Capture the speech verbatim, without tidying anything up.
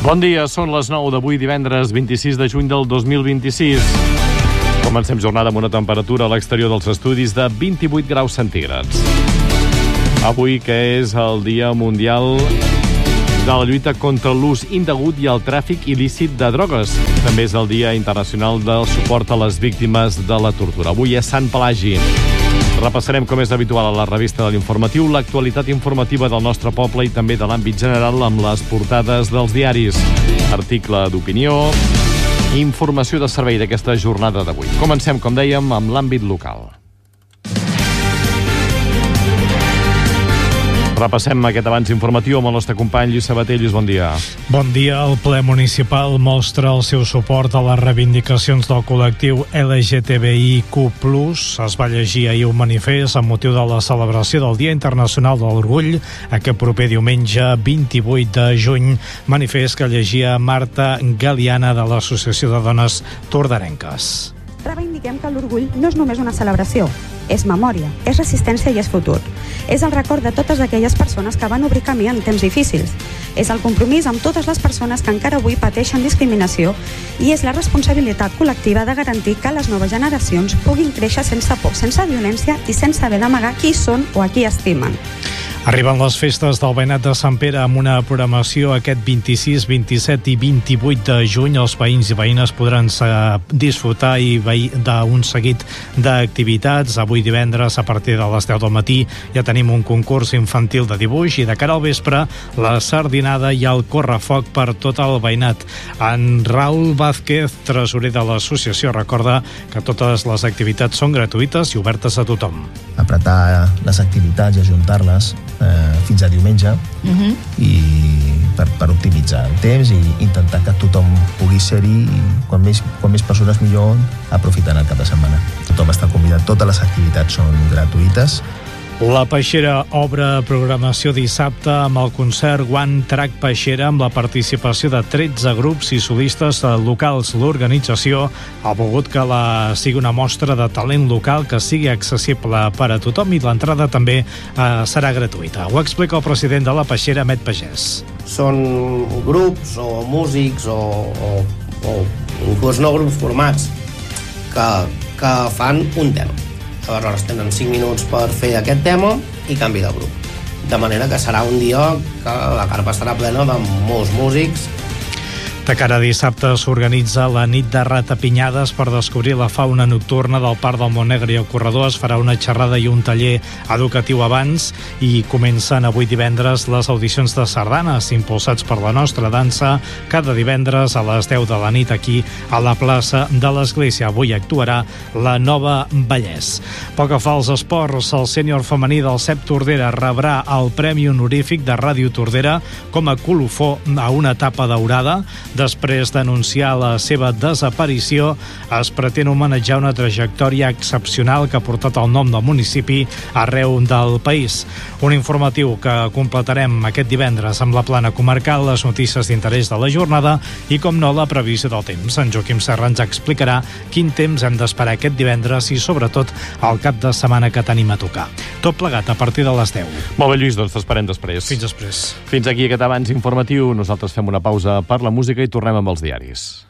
Bon dia, són les nou d'avui, divendres vint-i-sis de juny del dos mil vint-i-sis. Comencem jornada amb una temperatura a l'exterior dels estudis de vint-i-vuit graus centígrads. Avui, que és el Dia Mundial de la lluita contra l'ús indegut i el tràfic il·lícit de drogues. També és el Dia Internacional del suport a les víctimes de la tortura. Avui és Sant Pelagi. Repassarem, com és habitual a la revista de l'Informatiu, l'actualitat informativa del nostre poble i també de l'àmbit general amb les portades dels diaris. Article d'opinió, informació de servei d'aquesta jornada d'avui. Comencem, com dèiem, amb l'àmbit local. Repassem aquest avanç informatiu amb el nostre company Lluís Sabater. Lluís, bon dia. Bon dia. El ple municipal mostra el seu suport a les reivindicacions del col·lectiu L G T B I Q plus. Es va llegir ahir un manifest amb motiu de la celebració del Dia Internacional de l'Orgull, aquest proper diumenge vint-i-vuit de juny. Manifest que llegia Marta Galiana de l'Associació de Dones Tordarenques. Reivindiquem que l'orgull no és només una celebració, és memòria, és resistència i és futur. És el record de totes aquelles persones que van obrir camí en temps difícils. És el compromís amb totes les persones que encara avui pateixen discriminació i és la responsabilitat col·lectiva de garantir que les noves generacions puguin créixer sense por, sense violència i sense haver d'amagar qui són o a qui estimen. Arriben les festes del Veïnat de Sant Pere amb una programació aquest vint-i-sis, vint-i-set i vint-i-vuit de juny. Els veïns i veïnes podran disfrutar i d'un seguit d'activitats. Avui divendres, a partir de les deu del matí, ja tenim un concurs infantil de dibuix i de cara al vespre, la sardinada i el correfoc per tot el veïnat. En Raül Vázquez, tresorer de l'associació, recorda que totes les activitats són gratuïtes i obertes a tothom. Apretar les activitats i ajuntar-les eh, fins a diumenge uh-huh. i per, per optimitzar el temps i intentar que tothom pugui ser-hi i quan més, quan més persones millor aprofitant el cap de setmana. Tothom està convidat, totes les activitats són gratuïtes. La Peixera obre programació dissabte amb el concert One Track Peixera amb la participació de tretze grups i solistes locals. L'organització ha volgut que la sigui una mostra de talent local que sigui accessible per a tothom i l'entrada també eh, serà gratuïta. Ho explica el president de la Peixera, Met Pagès. Són grups o músics o, o, o inclús no grups formats que, que fan un tema. Aleshores tenen cinc minuts per fer aquest tema i canvi de grup. De manera que serà un dia que la carpa estarà plena de molts músics. De cara a dissabte s'organitza la nit de ratapinyades per descobrir la fauna nocturna del Parc del Montnegre i el corredor. Es farà una xerrada i un taller educatiu abans i comencen avui divendres les audicions de sardanes impulsats per la nostra dansa cada divendres a les deu de la nit aquí a la plaça de l'Església. Avui actuarà la Nova Vallès. Pel que fa als esports, el sènior femení del C E P Tordera rebrà el Premi Honorífic de Ràdio Tordera com a colofó a una etapa daurada. Després d'anunciar la seva desaparició, es pretén homenatjar una trajectòria excepcional que ha portat el nom del municipi arreu del país. Un informatiu que completarem aquest divendres amb la plana comarcal, les notícies d'interès de la jornada i, com no, la previsió del temps. En Joaquim Serra ens explicarà quin temps hem d'esperar aquest divendres i, sobretot, el cap de setmana que tenim a tocar. Tot plegat a partir de les deu. Molt bé, Lluís, doncs t'esperem després. Fins després. Fins aquí aquest avanç informatiu. Nosaltres fem una pausa per la música i tornem amb els diaris.